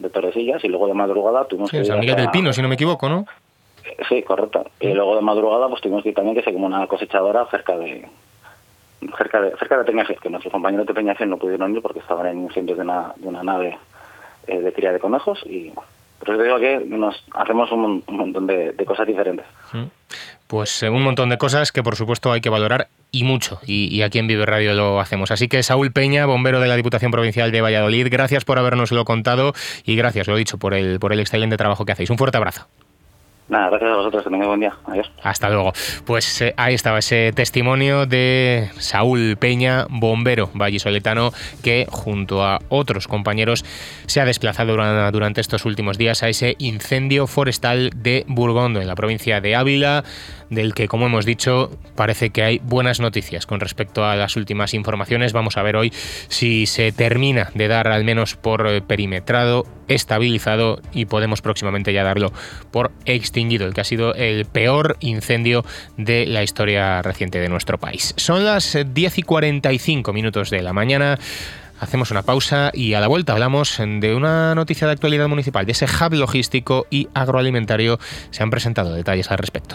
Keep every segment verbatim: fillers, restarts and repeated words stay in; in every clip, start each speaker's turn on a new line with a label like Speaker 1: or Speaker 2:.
Speaker 1: de Tordesillas, y luego de madrugada tuvimos
Speaker 2: sí,
Speaker 1: que ir
Speaker 2: San Miguel
Speaker 1: hasta...
Speaker 2: del Pino, si no me equivoco, ¿no?
Speaker 1: Sí, correcto. Y luego de madrugada pues tuvimos que ir también, que sé, como una cosechadora cerca de cerca de cerca de Peñafiel, que nuestros compañeros de Peñafiel no pudieron ir porque estaban en incendios de una, de una nave eh, de cría de conejos. Y pero te digo que nos hacemos un, un montón de, de cosas diferentes.
Speaker 2: Pues un montón de cosas que por supuesto hay que valorar y mucho, y, y aquí en Vive Radio lo hacemos. Así que Saúl Peña, bombero de la Diputación Provincial de Valladolid, gracias por habernoslo contado y gracias, lo he dicho, por el, por el excelente trabajo que hacéis. Un fuerte abrazo.
Speaker 1: Nada, gracias a vosotros, que tengáis buen día. Adiós.
Speaker 2: Hasta luego. Pues eh, ahí estaba ese testimonio de Saúl Peña, bombero vallisoletano, que junto a otros compañeros se ha desplazado durante, durante estos últimos días a ese incendio forestal de Burgondo, en la provincia de Ávila, del que, como hemos dicho, parece que hay buenas noticias con respecto a las últimas informaciones. Vamos a ver hoy si se termina de dar al menos por perimetrado, estabilizado, y podemos próximamente ya darlo por extinguido, el que ha sido el peor incendio de la historia reciente de nuestro país. Son las diez y cuarenta y cinco minutos de la mañana. Hacemos una pausa y a la vuelta hablamos de una noticia de actualidad municipal, de ese hub logístico y agroalimentario. Se han presentado detalles al respecto.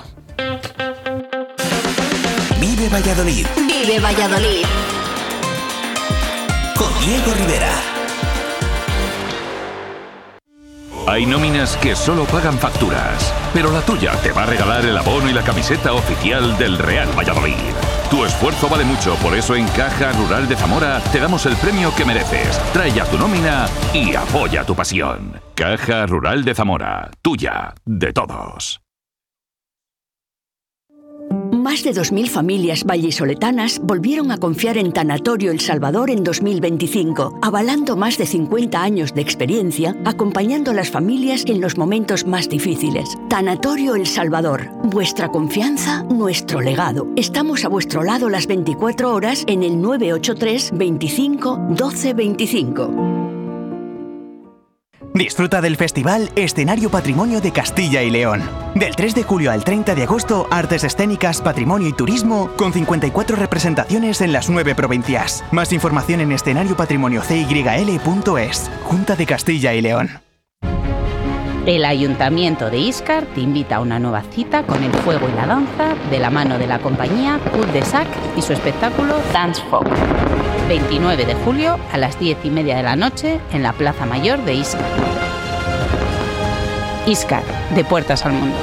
Speaker 3: Vive Valladolid.
Speaker 4: Vive Valladolid.
Speaker 3: Con Diego Rivera.
Speaker 5: Hay nóminas que solo pagan facturas, pero la tuya te va a regalar el abono y la camiseta oficial del Real Valladolid. Tu esfuerzo vale mucho, por eso en Caja Rural de Zamora te damos el premio que mereces. Trae ya tu nómina y apoya tu pasión. Caja Rural de Zamora, tuya, de todos.
Speaker 6: Más de dos mil familias vallisoletanas volvieron a confiar en Tanatorio El Salvador en dos mil veinticinco, avalando más de cincuenta años de experiencia, acompañando a las familias en los momentos más difíciles. Tanatorio El Salvador, vuestra confianza, nuestro legado. Estamos a vuestro lado las veinticuatro horas en el nueve ocho tres, veinticinco, doce veinticinco.
Speaker 7: Disfruta del Festival Escenario Patrimonio de Castilla y León. Del tres de julio al treinta de agosto, artes escénicas, patrimonio y turismo, con cincuenta y cuatro representaciones en las nueve provincias. Más información en escenario patrimonio c y l punto es. Junta de Castilla y León.
Speaker 8: El Ayuntamiento de Íscar te invita a una nueva cita con el fuego y la danza de la mano de la compañía Cul de Sac y su espectáculo Dance Folk. veintinueve de julio a las diez y media de la noche en la Plaza Mayor de Íscar. Íscar, de puertas al mundo.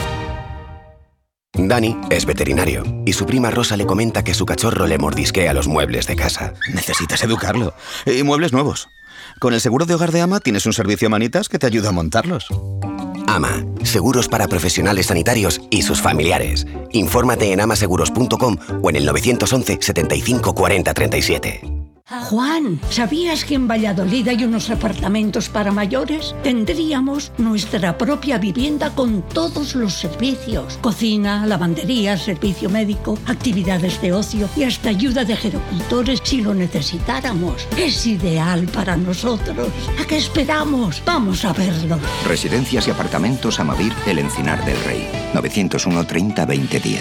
Speaker 9: Dani es veterinario y su prima Rosa le comenta que su cachorro le mordisquea los muebles de casa.
Speaker 10: Necesitas educarlo. Y muebles nuevos. Con el seguro de hogar de AMA tienes un servicio manitas que te ayuda a montarlos.
Speaker 9: AMA, seguros para profesionales sanitarios y sus familiares. Infórmate en amaseguros punto com o en el nueve once, setenta y cinco, cuarenta, treinta y siete.
Speaker 11: Juan, ¿sabías que en Valladolid hay unos apartamentos para mayores? Tendríamos nuestra propia vivienda con todos los servicios. Cocina, lavandería, servicio médico, actividades de ocio y hasta ayuda de gerocultores si lo necesitáramos. Es ideal para nosotros. ¿A qué esperamos? Vamos a verlo.
Speaker 12: Residencias y apartamentos Amavir, El Encinar del Rey. nueve cero uno, treinta, veinte, diez.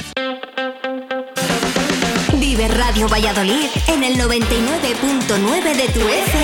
Speaker 4: Vive Radio Valladolid en el noventa y nueve punto nueve de tu F